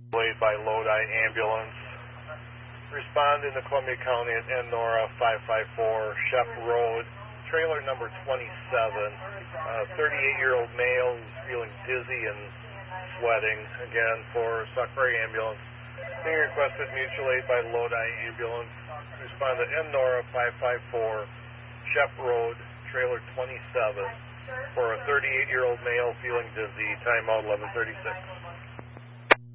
Wade by Lodi Ambulance. Respond in the Columbia County at NORA 554 Shep Road, trailer number 27. 38-year-old male who's feeling dizzy and sweating. Again, for Saukberry Ambulance. Being requested mutual aid by Lodi Ambulance. Respond to NORA 554 Shep Road, trailer 27. For a 38-year-old male feeling dizzy. Timeout 11:36.